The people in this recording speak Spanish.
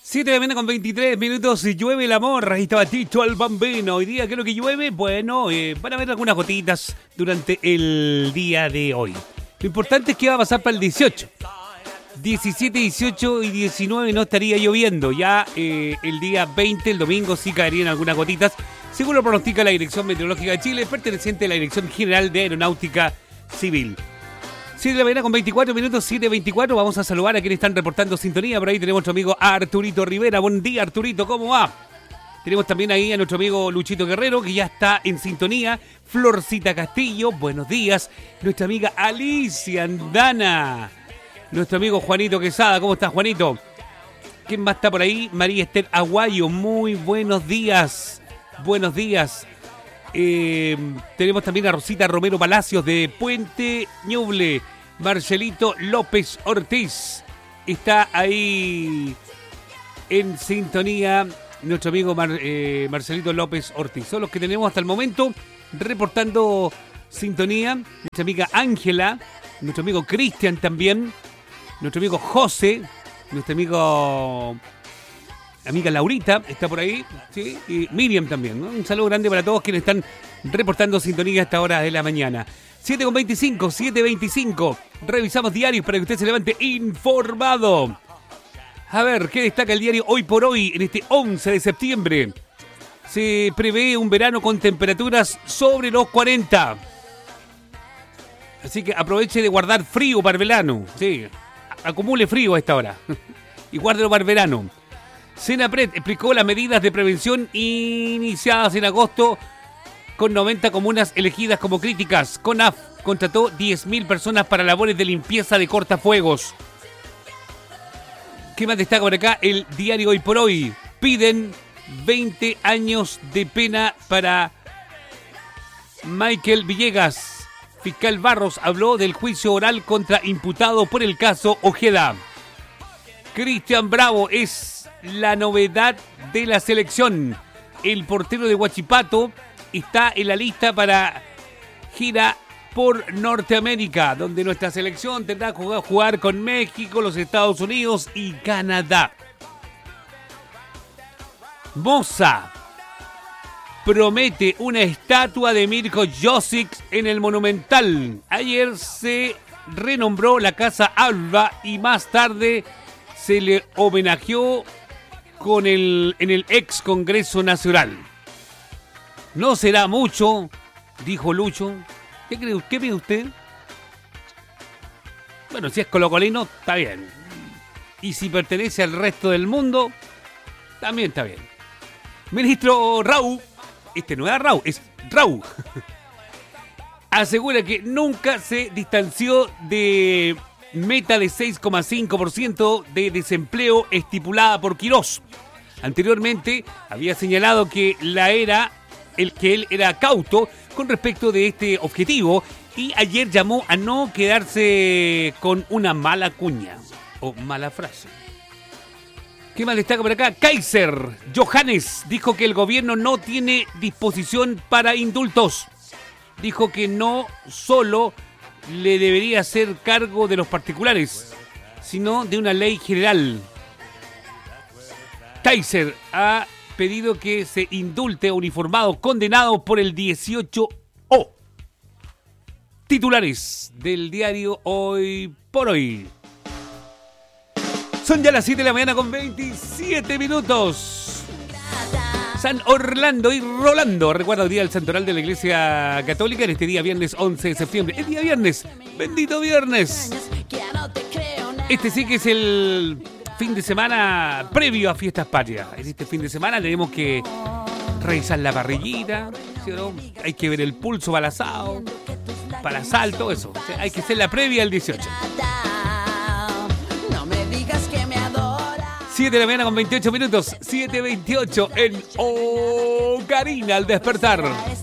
7 de la mañana con 23 minutos y llueve el amor. Ahí estaba Tito al Bambino. Hoy día, ¿qué es lo que llueve? Bueno, van a haber algunas gotitas durante el día de hoy. Lo importante es que va a pasar para el 18. 17, 18 y 19 no estaría lloviendo. Ya el día 20, el domingo, sí caerían algunas gotitas. Según lo pronostica la Dirección Meteorológica de Chile, perteneciente a la Dirección General de Aeronáutica Civil. 7 de la mañana con 24 minutos, 7:24. Vamos a saludar a quienes están reportando sintonía. Por ahí tenemos a nuestro amigo Arturito Rivera. Buen día, Arturito, ¿cómo va? Tenemos también ahí a nuestro amigo Luchito Guerrero, que ya está en sintonía. Florcita Castillo, buenos días. Nuestra amiga Alicia Andana. Nuestro amigo Juanito Quesada, ¿cómo estás, Juanito? ¿Quién más está por ahí? María Esther Aguayo, muy buenos días. Buenos días. Tenemos también a Rosita Romero Palacios de Puente Ñuble. Marcelito López Ortiz está ahí en sintonía. Nuestro amigo Marcelito López Ortiz. Son los que tenemos hasta el momento reportando sintonía. Nuestra amiga Ángela, nuestro amigo Cristian también, nuestro amigo José, nuestra amiga Laurita está por ahí, ¿sí? Y Miriam también, ¿no? Un saludo grande para todos quienes están reportando sintonía a esta hora de la mañana. 7:25, 7:25. Revisamos diarios para que usted se levante informado. A ver, ¿qué destaca el diario Hoy por Hoy en este 11 de septiembre? Se prevé un verano con temperaturas sobre los 40. Así que aproveche de guardar frío para el verano. Sí, acumule frío a esta hora. Y guárdelo para el verano. Senapred explicó las medidas de prevención iniciadas en agosto con 90 comunas elegidas como críticas. CONAF contrató 10.000 personas para labores de limpieza de cortafuegos. ¿Qué más destaca por acá? El diario Hoy por Hoy. Piden 20 años de pena para Michael Villegas. Fiscal Barros habló del juicio oral contra imputado por el caso Ojeda. Cristian Bravo es la novedad de la selección. El portero de Huachipato está en la lista para gira por Norteamérica, donde nuestra selección tendrá que jugar con México, los Estados Unidos y Canadá. Moza promete una estatua de Mirko Josic en el Monumental. Ayer se renombró la Casa Alba y más tarde se le homenajeó en el ex Congreso Nacional. No será mucho, dijo Lucho. ¿Qué cree usted? Bueno, si es colocolino, está bien. Y si pertenece al resto del mundo, también está bien. Ministro Rau, no es Rau, es Rau, asegura que nunca se distanció de meta de 6,5% de desempleo estipulada por Quirós. Anteriormente había señalado que él era cauto con respecto de este objetivo y ayer llamó a no quedarse con una mala cuña o mala frase. ¿Qué más destaca por acá? Kaiser Johannes dijo que el gobierno no tiene disposición para indultos. Dijo que no solo le debería hacer cargo de los particulares, sino de una ley general. Kaiser ha pedido que se indulte a uniformados condenados por el 18O. Titulares del diario Hoy por Hoy. Son ya las 7 de la mañana con 27 minutos. San Orlando y Rolando. Recuerda el día del santoral de la Iglesia Católica en este día viernes 11 de septiembre. El día viernes. Bendito viernes. Este sí que es el fin de semana previo a Fiestas Patrias. En este fin de semana tenemos que revisar la parrillita, ¿sí o no? Hay que ver el pulso para el asado, para el salto, eso. O sea, hay que hacer la previa al 18. 7 de la mañana con 28 minutos, 7:28 en Ocarina al despertar.